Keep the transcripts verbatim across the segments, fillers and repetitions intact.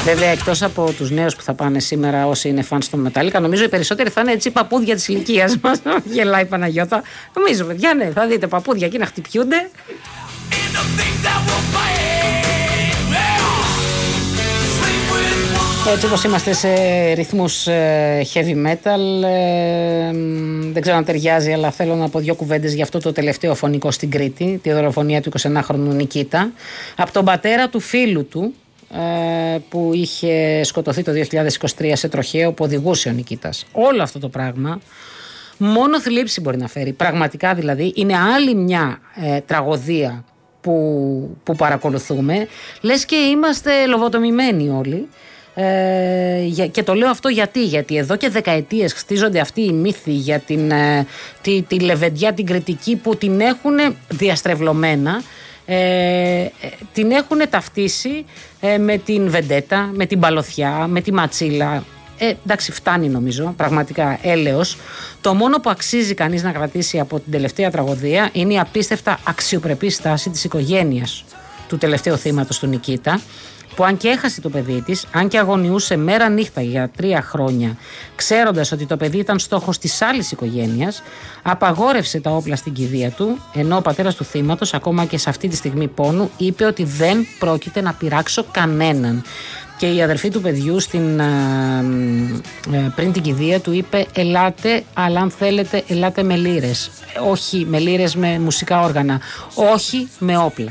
Βέβαια, εκτός από τους νέους που θα πάνε σήμερα, όσοι είναι φαν στο Metallica, νομίζω οι περισσότεροι θα είναι έτσι παππούδια της ηλικίας μας. Γελάει η Παναγιώτα. Νομίζω, παιδιά, ναι, θα δείτε παππούδια εκεί να χτυπιούνται. Έτσι όπως είμαστε σε ρυθμούς heavy metal, δεν ξέρω αν ταιριάζει, αλλά θέλω να πω δύο κουβέντες για αυτό το τελευταίο φωνικό στην Κρήτη, τη δολοφονία του εικοσιενάχρονου Νικήτα, από τον πατέρα του φίλου του, που είχε σκοτωθεί το δύο χιλιάδες είκοσι τρία σε τροχαίο που οδηγούσε ο Νικήτας. Όλο αυτό το πράγμα μόνο θλίψη μπορεί να φέρει. Πραγματικά δηλαδή είναι άλλη μια ε, τραγωδία που, που παρακολουθούμε. Λες και είμαστε λοβοτομημένοι όλοι. Ε, και το λέω αυτό γιατί, γιατί εδώ και δεκαετίες χτίζονται αυτοί οι μύθοι για την, ε, τη, τη λεβεντιά, την κριτική που την έχουν διαστρεβλωμένα. Ε, την έχουν ταυτίσει ε, με την βεντέτα, με την παλωθιά, με τη ματσίλα. Ε, εντάξει, φτάνει νομίζω, πραγματικά έλεος. Το μόνο που αξίζει κανείς να κρατήσει από την τελευταία τραγωδία είναι η απίστευτα αξιοπρεπή στάση της οικογένειας του τελευταίου θύματος του Νικήτα, που αν και έχασε το παιδί της, αν και αγωνιούσε μέρα νύχτα για τρία χρόνια, ξέροντας ότι το παιδί ήταν στόχος της άλλης οικογένειας, απαγόρευσε τα όπλα στην κηδεία του, ενώ ο πατέρας του θύματος, ακόμα και σε αυτή τη στιγμή πόνου, είπε ότι δεν πρόκειται να πειράξω κανέναν. Και η αδερφή του παιδιού στην, α, ε, πριν την κηδεία του είπε «Ελάτε, αλλά αν θέλετε ελάτε με λύρες». Όχι με λύρες, με μουσικά όργανα. Όχι με όπλα.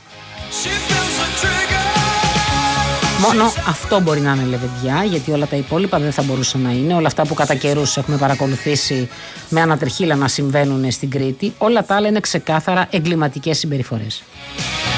Μόνο αυτό μπορεί να είναι λεβεντιά, γιατί όλα τα υπόλοιπα δεν θα μπορούσαν να είναι. Όλα αυτά που κατά καιρούς έχουμε παρακολουθήσει με ανατριχύλα να συμβαίνουν στην Κρήτη, όλα τα άλλα είναι ξεκάθαρα εγκληματικές συμπεριφορές.